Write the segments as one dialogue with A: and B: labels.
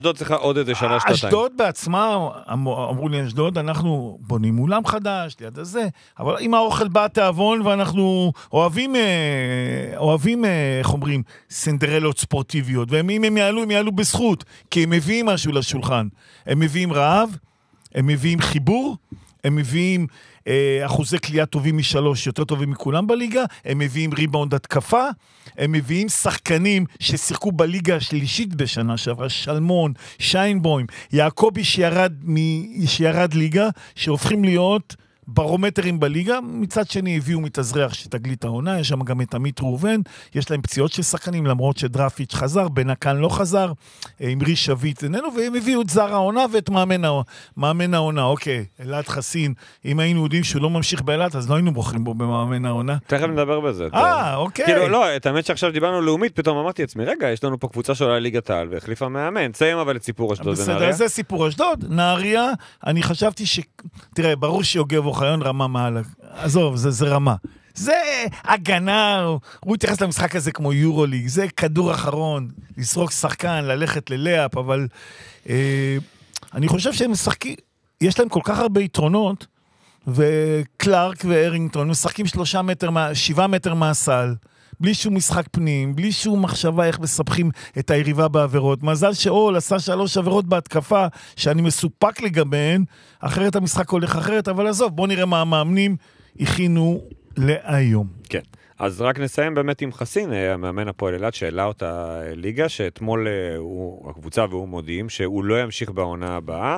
A: אשדוד צריכה עוד איזה שנה, שנתיים.
B: אשדוד בעצמה, אמרו לי אשדוד, אנחנו בונים אולם חדש, ליד הזה, אבל אם האוכל בא תיאבון, ואנחנו אוהבים, איך אומרים, סנדרלות ספורטיביות, ואם הם יעלו בזכות, כי הם מביאים משהו לשולחן. הם מביאים רעב, הם מביאים חיבור, הם מביאים אחוזי קליעה טובים משלוש, יותר טובים מכולם בליגה, הם מביאים ריבאונד התקפה, הם מביאים שחקנים ששיחקו בליגה השלישית בשנה שעברה, שלמון, שיינבוים, יעקובי שירד ליגה, שהופכים להיות ברומטרים בליגה, מצד שני הביאו מתאזרח שתגלית העונה, יש שם גם את עמית ראובן, יש להם פציעות של שחקנים, למרות שדרפיץ' חזר, בנקן לא חזר, אמרי שביט איננו, והם הביאו את זר העונה ואת מאמן העונה, אוקיי, אלעד חסין, אם היינו יודעים שהוא לא ממשיך באלעד, אז לא היינו בוחרים בו במאמן העונה.
A: תכף נדבר בזה.
B: אוקיי.
A: כאילו, לא, את האמת שעכשיו דיברנו לאומית, פתאום אמרתי לעצמי, רגע, יש לנו פה קבוצה שעולה ליגת העל, והחליפה מאמן. תסיים אבל את סיפור אשדוד ונהריה. בסדר, זה סיפור אשדוד. נהריה, אני חשבתי תראה, ברור שיוגב אוחיון רמה מעל, עזוב, זה רמה. זה הגנה, הוא התייחס למשחק הזה כמו יורוליג, זה כדור אחרון, לסרוק שחקן, ללכת ללאפ, אבל אני חושב שהם משחקים, יש להם כל כך הרבה יתרונות, וקלארק וארינגטון משחקים 7 מטר מהסל, בלי שום משחק פנים, בלי שום מחשבה איך מספחים את היריבה בעבירות. מזל שאול עשה 3 עבירות בהתקפה, שאני מסופק לגביהן, אחרת המשחק הולך אחרת, אבל עזוב, בוא נראה מה המאמנים הכינו להיום. כן, אז רק נסיים באמת עם חסין, המאמן הפועל אילת, שאלה אותה ליגה, שאתמול הקבוצה והוא מודיעים שהוא לא ימשיך בעונה הבאה,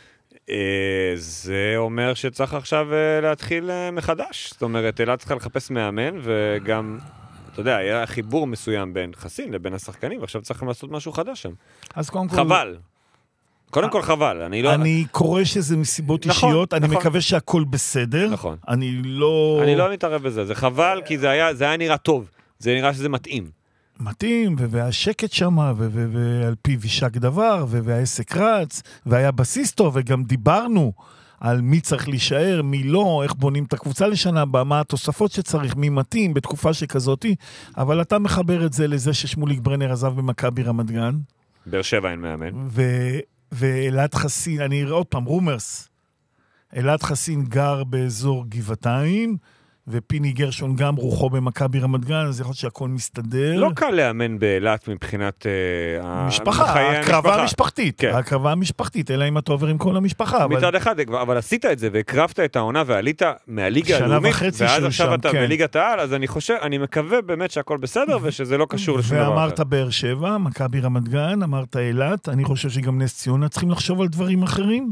A: זה אומר שצריך עכשיו להתחיל מחדש. זאת אומרת, אילת צריכה לחפש מאמן, וגם אתה יודע, היה חיבור מסוים בין חסין לבין השחקנים, ועכשיו צריכים לעשות משהו חדש שם.
B: אז קודם כל...
A: חבל. קודם כל חבל.
B: אני קורא שזה מסיבות אישיות, אני מקווה שהכל בסדר.
A: נכון.
B: אני לא
A: מתערב בזה. זה חבל, כי זה היה נראה טוב. זה נראה שזה מתאים.
B: מתאים, והשקט שם, ועל פי וישק דבר, והעסק רץ, והיה בסיס טוב, וגם דיברנו על מי צריך להישאר, מי לא, איך בונים את הקבוצה לשנה הבאה, מה התוספות שצריך, מי מתאים בתקופה שכזאתי, אבל אתה מחבר את זה לזה ששמוליק ברנר עזב במכבי רמת גן.
A: באר שבע אין מאמן.
B: ואלעד חסין, אני אראה עוד פעם, רומרס, אלעד חסין גר באזור גבעתיים, ופיני גרשון גם רוחו במכבי רמת גן, אז יכול להיות שהכל מסתדר.
A: לא קל לאמן באילת מבחינת
B: ההקרבה המשפחתית.
A: כן.
B: ההקרבה המשפחתית, אלא אם אתה עובר עם כל המשפחה.
A: מצד אחד, אבל עשית את זה, והקרבת את העונה, ועלית מהליגה הלאומית, ואז עכשיו אתה בליגת העל, אז אני מקווה באמת שהכל בסדר, ושזה לא קשור לשום דבר אחר.
B: ואמרת באר שבע, מכבי רמת גן, אמרת אילת, אני חושב שגם נס ציונה צריכים לחשוב על דברים אחרים.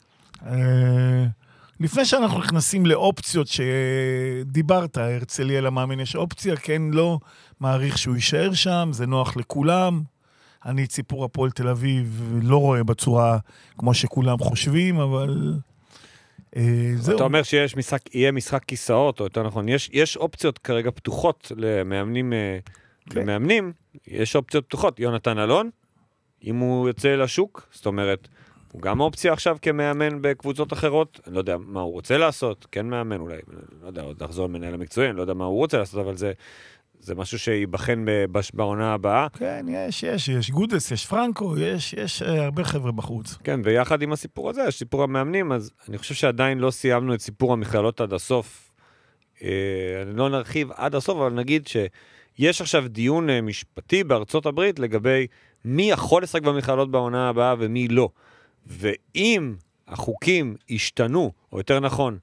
B: לפני שאנחנו נכנסים לאופציות שדיברת, הרצליה למאמן יש אופציה, כן, לא, מעריך שהוא יישאר שם, זה נוח לכולם. אני את סיפור הפועל תל אביב לא רואה בצורה כמו שכולם חושבים, אבל זהו.
A: אתה אומר שיהיה משחק כיסאות, או יותר נכון, יש אופציות כרגע פתוחות למאמנים, יש אופציות פתוחות, יונתן אלון, אם הוא יוצא לשוק, זאת אומרת, הוא גם אופציה עכשיו כמאמן בקבוצות אחרות, אני לא יודע מה הוא רוצה לעשות, כן מאמן אולי, לא יודע, עוד לחזור מנהל המקצועי, אני לא יודע מה הוא רוצה לעשות, אבל זה משהו שיבחן בעונה הבאה.
B: כן, יש גודס, יש פרנקו, יש הרבה חבר'ה בחוץ.
A: כן, ויחד עם הסיפור הזה, יש סיפור המאמנים, אז אני חושב שעדיין לא סיימנו את סיפור המכללות עד הסוף. אני לא נרחיב עד הסוף, אבל נגיד שיש עכשיו דיון משפטי בארצות הברית לגבי מי יכול לשחק במכללות בעונה הבאה ומי לא. ואם החוקים ישתנו, או יותר נכון,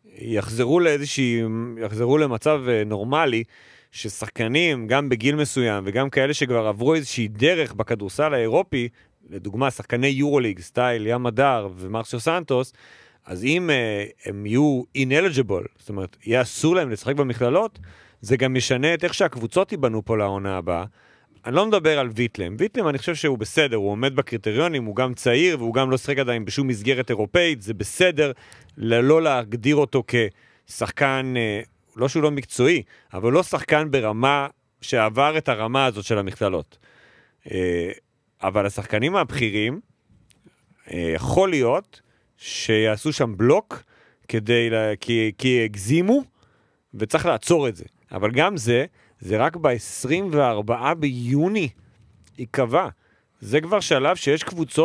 A: יחזרו למצב נורמלי, ששחקנים, גם בגיל מסוים, וגם כאלה שכבר עברו איזושהי דרך בכדורסל האירופי, לדוגמה, שחקני יורוליג, סטייל, ים הדר ומרסיו סנטוס, אז אם הם יהיו ineligible, זאת אומרת, יהיה אסור להם לשחק במכללות, זה גם משנה את איך שהקבוצות ייבנו פה לעונה הבאה. אני לא מדבר על ויטלם. ויטלם אני חושב שהוא בסדר, הוא עומד בקריטריונים, הוא גם צעיר, והוא גם לא שחק עדיין בשום מסגרת אירופאית, זה בסדר לא להגדיר אותו כשחקן, לא שהוא לא מקצועי, אבל לא שחקן ברמה שעבר את הרמה הזאת של המכללות. אבל השחקנים הבכירים, יכול להיות שיעשו שם בלוק, כי הגזימו, וצריך לעצור את זה. אבל גם זה רק ב-24 ביוני יקבע. זה כבר שלב שיש קבוצות